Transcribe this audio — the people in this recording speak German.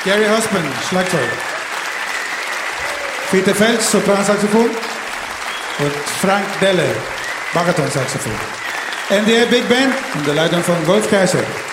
Gary Husband, Schlagzeug. Peter Feltz, Sopransaxophon. Und Frank Delle, Baritonsaxophon. NDR Big Band unter Leitung von Wolf Kaiser.